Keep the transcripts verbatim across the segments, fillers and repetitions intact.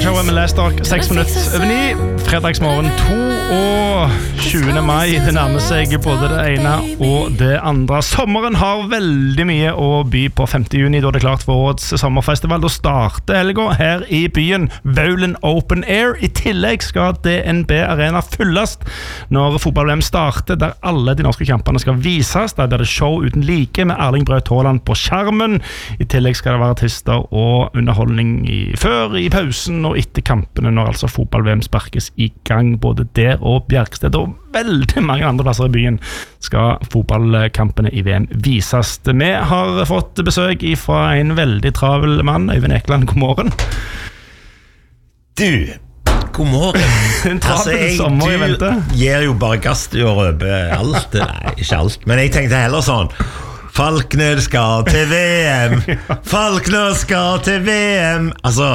morgenshowet med Leicester, seks minutter over ni, fredagsmorgen to og tjuende mai. Det nærmer seg både det ene og det andre. Sommeren har veldig mye å by på. Femte juni, da er det klart for årets sommerfestival. Da starter helga her i byen, Vaulen Open Air. I tillegg skal D N B Arena fylles når fotball-V M starter, der alle de norske kampene skal vises. Der blir det show uten like med Erling Braut Haaland på skjermen. I tillegg skal det være artister og underholdning i, før, i pausen og etter kampene, når altså fotball-V M sparkes i gang. Både der og Bjerksted og veldig mange andre plasser i byen skal fotballkampene i V M vises. Vi har fått besøk fra en veldig travel mann, Øyvind Ekeland. God morgen. Du, god morgen. En travel altså, sommer i vente. Du gir jo bare gass til å røpe alt. Nei, ikke alt, men jeg tenkte heller sånn: Falkner skal til V M. Falkner skal til V M. Altså,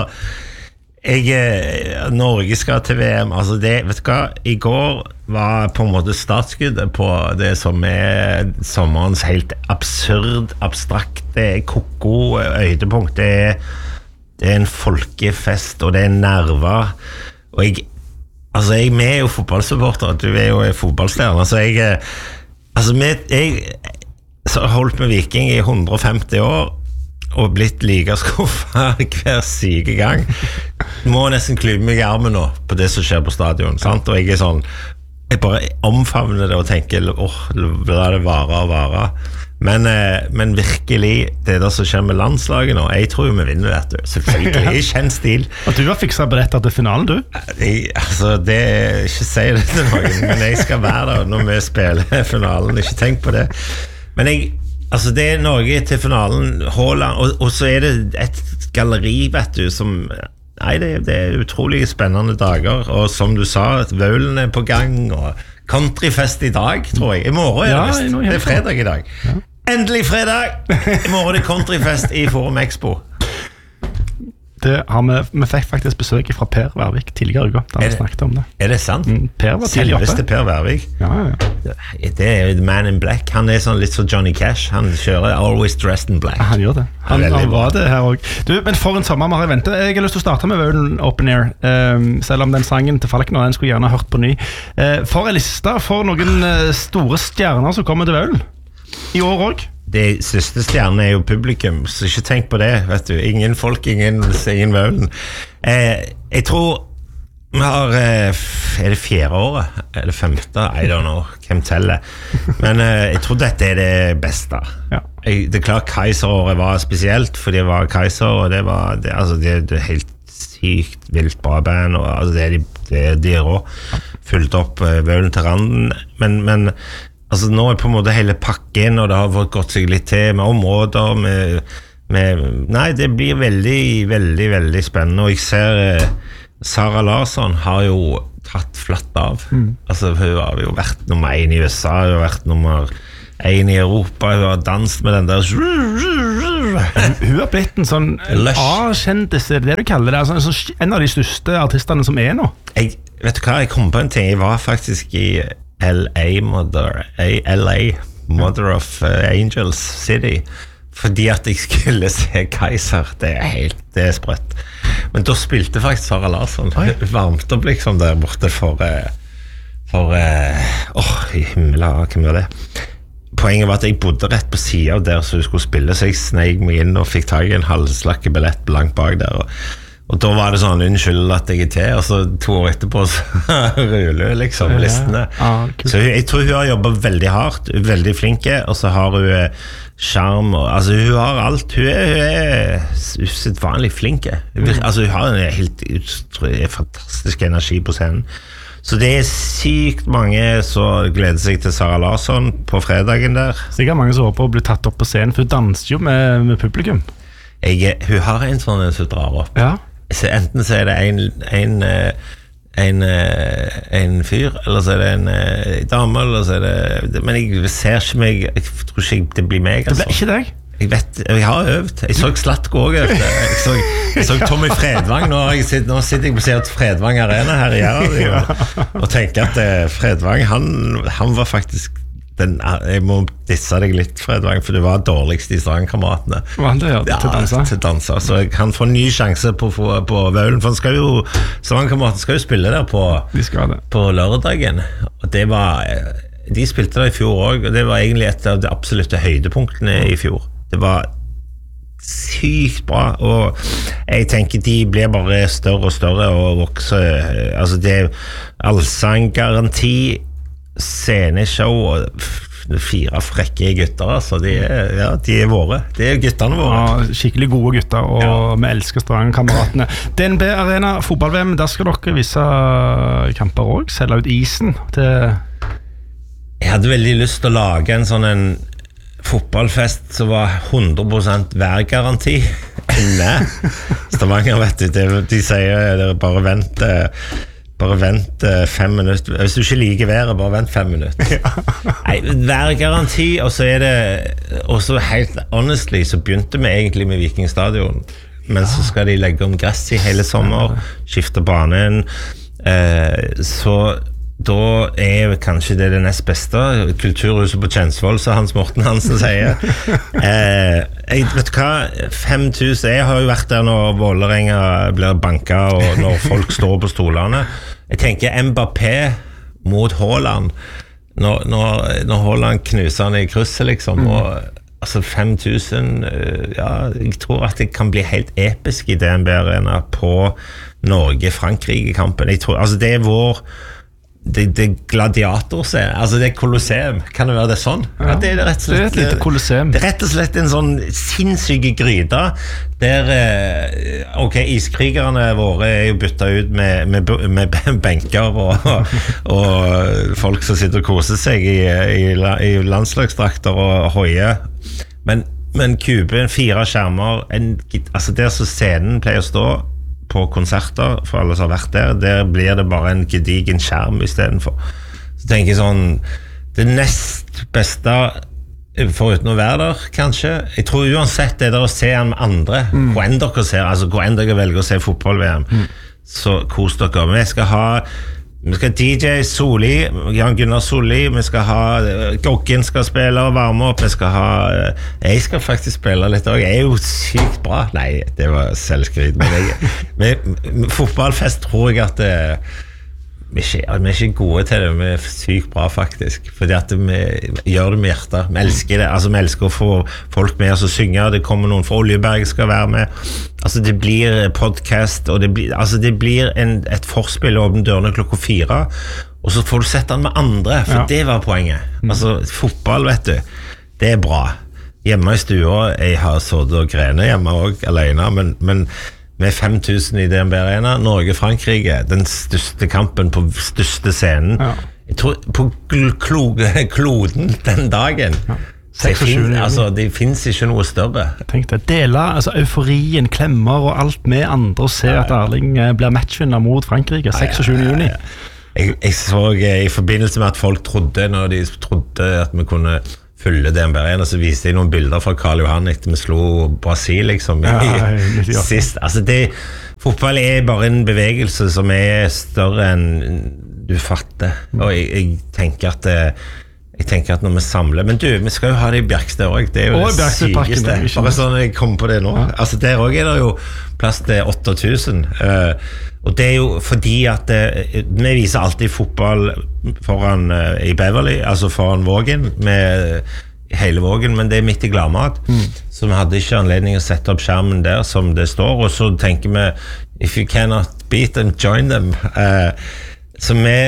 jeg, Norge skal til V M. Altså det, vet du hva? I går var på en måte startskuddet på det som er sommerens helt absurd, abstrakt, det er koko øydepunkt. Det er, det er en folkefest, og det er nerver. Og jeg, altså jeg, vi er jo fotballsupporter, du er jo fotballstjerne, så jeg, altså vi, jeg så har holdt med Viking i hundre og femti år, og blitt like skuffet hver syke gang. Må nesten klype meg i armen nå på det som skjer på stadion, sant? Og jeg er sånn, jeg bare omfavner det og tenker, åh, la det vare og vare. Men, eh, men virkelig, det der som skjer med landslaget nå, jeg tror jo vi vinner dette, selvfølgelig, i kjent stil. Og du har fikset billetter til finalen, du? Jeg, altså, det er ikke si det til noen, men jeg skal være der når vi spiller finalen, ikke tenk på det. Men jeg, altså det er Norge til finalen, Haaland, og, og så er det et galleri, vet du, som, nei, det, det er utrolig spennende dager, og som du sa, Vaulen er på gang, og countryfest i dag, tror jeg. I morgen er det vist, ja, det er fredag i dag. Ja. Endelig fredag! I morgen er det countryfest i Forum Expo. Det har vi, vi fikk faktisk besøk fra Per Vervik tidligere i går, da vi snakket om det. Er det sant? Mm, Per var tidlig oppe. Selveste Per Vervik. Ja, ja. Det er The Man in Black. Han er sånn litt som Johnny Cash. Han kjører Always Dressed in Black. Han gjør det. Han, han, han var det her også. Du, men for en sommer vi har i vente. Jeg har lyst til å starte med Vaulen Open Air, um, selv om den sangen til Falkner, den skulle gjerne hørt på ny. Uh, for en liste for noen uh, store stjerner som kommer til Vaulen. I år også. Det siste stjernen er jo publikum, så ikke tenk på det, vet du. Ingen folk, ingen, ingen Vaulen. Eh, jeg tror vi har, eh, er det fjerde året? Er det femte? I don't know, hvem teller? Men eh, jeg tror dette er det beste. Ja. Jeg, det er klart Kaiser-året var spesielt, for det var Kaiser, og det var det, altså, det, det er helt sykt vilt bra band, og altså, det er de, det er de rå. Fulgt opp eh, Vaulen til randen, men, men altså nå er på en måte hele pakken, og det har fått gått seg litt til med områder, med, med, nei, det blir veldig, veldig, veldig spennende, og jeg ser eh, Sara Larsson har jo tatt flatt av. Mm. Altså hun har jo vært nummer en i U S A, hun har vært nummer en i Europa, hun har danset med den der hun, hun har blitt en sånn A-kjendis, det du kaller det, altså, en av de største artistene som er nå. Jeg, vet du hva, jeg kom på en ting, jeg var faktisk i L A Mother, L A Mother of uh, Angels City, fordi at jeg skulle se Kaiser. Det er helt, det er sprøtt. Men da spilte faktisk Sara Larsson varmt opp liksom der borte for uh, for uh, åh, i himmelen, hvem var det? Poenget var at jeg bodde rett på siden av der så hun skulle spille, så jeg sneik meg inn og fikk tag i en halvslakke billett langt bak der, og Og da var det sånn, unnskyld at jeg er til, og så to år etterpå så ruller liksom listene. Ja, ja. Ah, så jeg tror hun har jobbet veldig hardt, veldig flinke, og så har hun charm, og, altså hun har alt, hun er, hun er usedvanlig flinke. Mm. Altså hun har en helt utrolig fantastisk energi på scenen. Så det er sykt mange som gleder seg til Sara Larsson på fredagen der. Sikkert mange som håper å bli tatt opp på scenen, for hun danser jo med, med publikum. Jeg, hun har en sånn som drar opp. Ja. Så enten så er det en, en, en, en fyr, eller så er det en dame, eller så er det, men jeg ser ikke meg, jeg tror ikke det blir meg, altså. Det blir ikke deg? Jeg vet, jeg har øvd. Jeg så Slatko også øvd. Jeg så, jeg så Tommy Fredvang. Nå, jeg sitter, nå sitter jeg på siden til Fredvang Arena her i Gjerde, og, og tenker at Fredvang, han, han var faktisk den, jeg må disse deg litt, Fredvang, for det var dårligst i Strandkameratene. Var han det, ja? Til dansa? Ja, til dansa. Så han får en ny sjanse på, på, på Vaulen, for han skal jo, Strandkameratene skal jo spille der på, på lørdagen. Og det var, de spilte der i fjor også, og det var egentlig et av de absolutte høydepunktene i fjor. Det var sykt bra, og jeg tenker de blir bare større og større og vokser. Altså det er allsang, garanti, sceneshow og fire frekke gutter, altså de er, ja, de er våre, det er gutterne våre. Ja, skikkelig gode gutter, og ja. Vi elsker Strandkameratene. D N B Arena fotball-V M, der skal dere vise kamper også, selge ut isen til... Jeg hadde veldig lyst til å lage en sånn en fotballfest som var hundre prosent værgaranti inne. Stavanger, vet du, de, de sier det bare vent bare vent fem minutter. Hvis du ikke liker været, bare vent fem minutter. Nei, værgaranti, og så er det og så helt honestly så begynte vi egentlig med Vikingstadion, men så skal de legge om gress i hele sommer, skifte banen, eh, så da er kanskje det det nest beste kulturhuset på Kjensvoll, så Hans Morten Hansen sier. eh, jeg, vet du hva, fem tusen, jeg har jo vært der når Vålerenga blir banket og når folk står på stolene. Jeg tenker Mbappé mot Haaland, når, når, når Haaland knuser han i krysset liksom, og altså fem tusen, ja, jeg tror at det kan bli helt episk i D N B Arena på Norge-Frankrike-kampen. Jeg tror, altså det er vår det, det gladiator ser, altså det er kolosseum, kan det være det sånn? Ja, ja, det er rett og slett det er et lite kolosseum. Det er rett og slett en sånn sinnssyke gryte der, ok, iskrigerne våre er jo byttet ut med, med, med benker og, og folk som sitter og koser seg i, i, i landslagsdrakter og høye, men, men kuben, fire skjermer, en, altså der så scenen pleier å stå på konserter, for alle som har vært der, der blir det bare en gedigen skjerm i stedet for. Så tenker jeg sånn, det nest beste, foruten å være der, kanskje, jeg tror uansett det der å se han med andre, mm. hvor enn dere ser, altså hvor enn dere velger å se fotball-V M, mm. så kos dere. Men jeg skal ha vi skal D J Soli, Jan Gunnar Soli, vi skal ha Goggen skal spille og varme opp, vi skal ha jeg skal faktisk spille litt også, jeg er jo sykt bra, nei, det var selvskryt, men jeg, med fotballfest tror jeg at det, vi, er ikke, vi er ikke gode til det, vi er sykt bra faktisk, fordi at vi gjør det med hjertet, vi elsker det, altså vi elsker å få folk med oss å synge, det kommer noen fra Oljeberg skal være med, altså det blir podcast, og det blir, altså det blir en, et forspill åpne dørene klokka fire, og så får du sett den med andre, for ja. Det var poenget, altså fotball vet du, det er bra, hjemme i stua, jeg har sådd og grene hjemme også, alene, men, men med fem tusen i D N B Arena, Norge-Frankrike, den største kampen på største scenen. Ja. Jeg tror på klo kloden den dagen. Ja. Det, finnes, altså, det finnes ikke noe større. Tenk det, dele altså, euforien, klemmer og alt med andre, og se ja, ja. At Erling blir matchvinner mot Frankrike seksogtyvende juni. Ja, ja, ja. Jeg, jeg så i forbindelse med at folk trodde, når de trodde at vi kunne følge D N B Arena, så viste jeg noen bilder fra Karl Johan etter vi slo Brasil liksom i, ja, ja. Sist, altså det fotball er bare en bevegelse som er større enn du fatter, og jeg, jeg tenker at det, jeg tenker at når vi samler, men du, vi skal jo ha det i Bjerkstad også, det er jo det sykeste, bare sånn jeg kommer på det nå, ja. Altså der også er det jo plass til åtte tusen, uh, og det er jo fordi at uh, vi viser alltid fotball foran uh, i Beverly, altså foran Vågen, med hele Vågen, men det er midt i Gladmat, mm. så vi hadde ikke anledning å sette opp skjermen der som det står, og så tenker vi, if you cannot beat them, join them, uh, så vi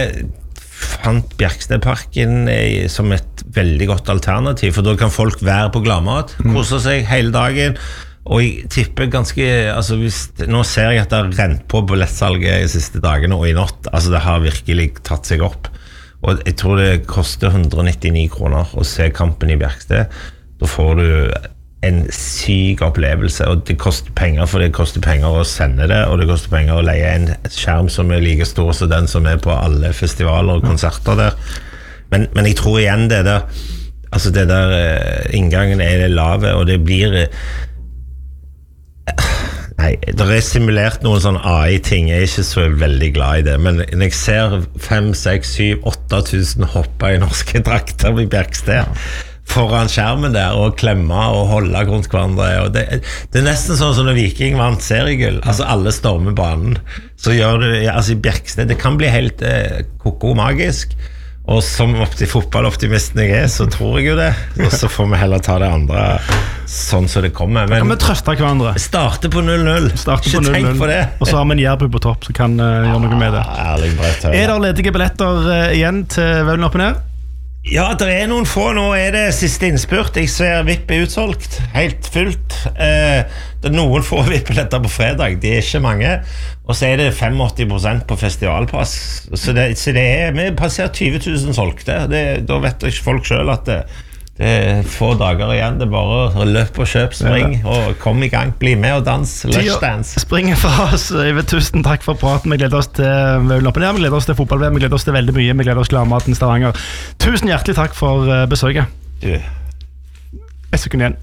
fant Bjerkstedparken som et veldig godt alternativ, for da kan folk være på Gladmat, kose seg hele dagen, og jeg tipper ganske, altså hvis, nå ser jeg at det har rent på billettsalget i siste dagene og i natt, altså det har virkelig tatt seg opp, og jeg tror det koster hundre og nittini kroner å se kampen i Bjerksted, da får du en syk opplevelse, og det koster penger, for det koster penger å sende det, og det koster penger å leie en skjerm som er like stor som den som er på alle festivaler og konserter der, men, men jeg tror igjen det der, altså det der inngangen er det lave, og det blir Nei, det er simulert noen sånn A I-ting, jeg er ikke så veldig glad i det, men når jeg ser fem, seks, syv, åtte tusen hoppe i norske drakter i Bjerksted, foran skjermen der, og klemme og holde rundt hverandre, og det, det er nesten sånn som når Viking vant seriegull, altså alle stormer banen, så gjør det, altså i Bjerksted, det kan bli helt eh, koko magisk, og som opti fotballoptimisten jeg er, så tror jeg jo det. Og så får vi heller ta det andre sånn som det kommer. Men kan vi trøste hverandre? Starte på null null. Starte Ikke på null null. tenk på det. Og så har vi en jærbu på topp, så kan uh, gjøre noe med det. Ah, ærlig brett, er det ledige billetter uh, igjen til Vaulen opp og ned? Ja, det er noen få. Nå er det siste innspurt. Jeg ser V I P er utsolgt. Helt fullt. Eh, det er noen få V I P-billetter på fredag. De er ikke mange. Og så er det femogåtti prosent på festivalpass. Så det, så det er, vi passerer tyve tusen solgte. Det, da vet ikke folk selv at det, det er få dager igjen. Det er bare å løpe og kjøpe, spring og kom i gang. Bli med og dans. Lush dance. Springer fra oss. Tusen takk for praten. Vi gleder oss til Vaulen opp og ned. Vi gleder oss til fotball-V M. Vi gleder oss til veldig mye. Vi gleder oss til Gladmaten Stavanger. Tusen hjertelig takk for besøket. Du. Et sekund igjen.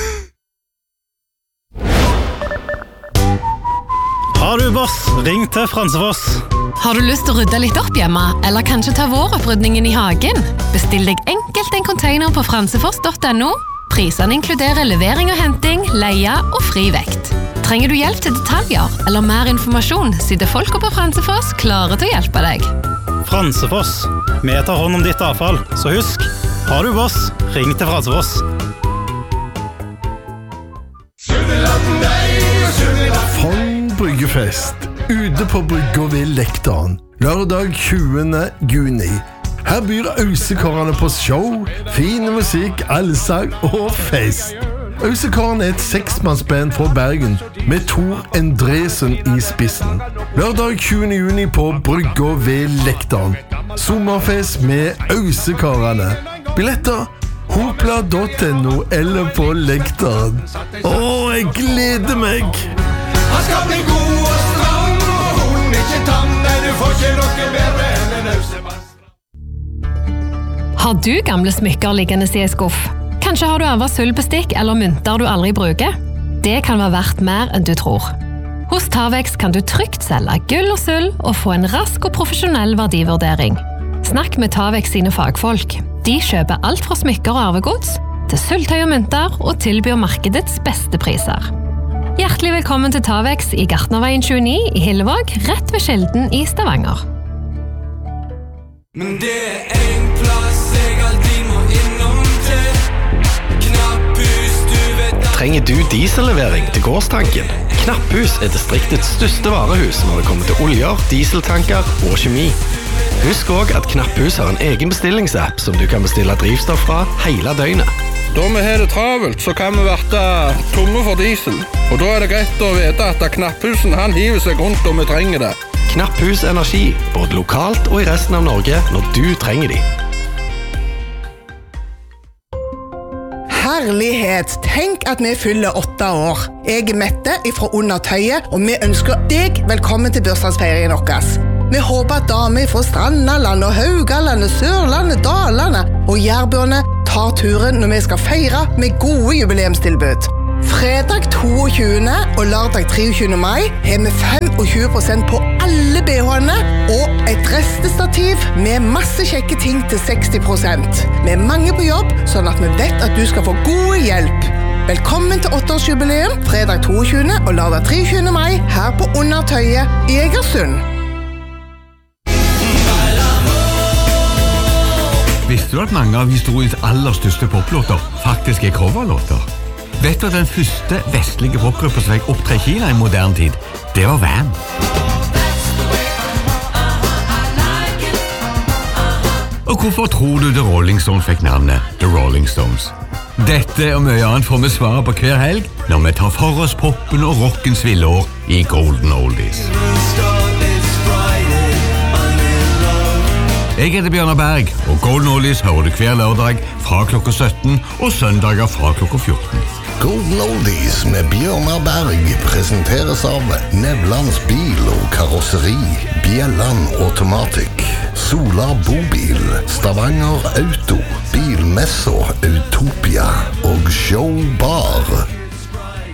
Har du boss? Ring til Fransefoss. Har du lyst til å rydde litt opp hjemme, eller kanskje ta våropprydningen i hagen? Bestill deg enkelt en container på fransefoss punktum no. Prisene inkluderer levering og henting, leie og fri vekt. Trenger du hjelp til detaljer eller mer informasjon, sitter folk på Fransefoss klare til å hjelpe deg. Fransefoss. Vi tar hånd om ditt avfall, så husk, har du boss, ring til Fransefoss. Fogn Bryggefest, ute på brygga ved Lektorn, lørdag tjuende juni. Her byr Ausekårene på show, fin musikk, allsang og fest. Ausekårene er et seksmannsband fra Bergen, med Tor Endresen i spissen. Lørdag tjuende juni på brygga ved Lektorn. Sommerfest med Ausekårene. Billetter hopla punktum no eller på Lektorn. Åh, jeg gleder meg! Han skal bli god og strang, og hun ikke tam, nei, du får ikke noe bedre enn en Ausemann. Har du gamle smykker liggende i en skuff? Kanskje har du arvet sølvbestikk eller mynter du aldri bruker? Det kan være verdt mer enn du tror. Hos Tavex kan du trygt selge gull og sølv og få en rask og profesjonell verdivurdering. Snakk med Tavex sine fagfolk. De kjøper alt fra smykker og arvegods til sølvtøy og mynter og tilbyr markedets beste priser. Hjertelig velkommen til Tavex i Gartnerveien tjueni i Hillevåg, rett ved Skilden i Stavanger. Men det er en plass jeg alltid må innom til. Knapphus, du vet at... Trenger du diesellevering til gårdstanken? Knapphus er distriktets største varehus når det kommer til oljer, dieseltanker og kjemi. Husk også at Knapphus har en egen bestillingsapp som du kan bestille drivstoff fra hele døgnet. Da vi har det travelt, så kan vi være tomme for diesel. Og da er det greit å vite at Knapphusen han hiver seg rundt om vi trenger det. Knapphus Energi, både lokalt og i resten av Norge når du trenger de. Herlighet, tenk at vi fyller åtte år. Jeg er Mette fra Undertøyet, og vi ønsker deg velkommen til bursdagsfeiringen vår. Vi håper at damer fra Strandaland og Haugalandet, Sørlandet, Dalane og Jærbuene tar turen når vi skal feire med gode jubileumstilbud. Fredag toogtyvende og lørdag treogtyvende mai har vi tjuefem prosent på alle B H-ene og et restestativ med masse kjekke ting til seksti prosent. Vi er mange på jobb, sånn at vi vet at du skal få god hjelp. Velkommen til åtteårsjubileum fredag toogtyvende og lørdag treogtyvende mai her på Undertøyet i Egersund. Visste du at mange av historiens aller største poplåter faktisk er coverlåter? Vet du at den første vestlige popgruppa som fikk opptre i Kina i moderne tid, det var Wham! Og hvorfor tror du The Rolling Stones fikk navnet The Rolling Stones? Dette og mye annet får vi svare på hver helg når vi tar for oss poppen og rockens villår i Golden Oldies. Jeg heter Bjørnar Berg, og Golden Oldies hører du hver lørdag fra klokka sytten og søndager fra klokka fjorten. Golden Oldies med Bjørnar Berg presenteres av Nevlands bil og karosseri, Bjelland Automatic, Solar Bobil, Stavanger Auto, Bilmesso Utopia og Show Bar.